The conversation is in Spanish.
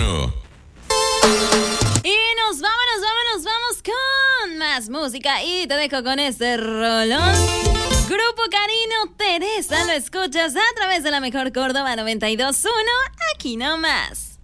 teléfono. Y nos vamos con más música y te dejo con este rolón. Grupo Carino, Teresa, lo escuchas a través de la mejor Córdoba 92.1, aquí nomás.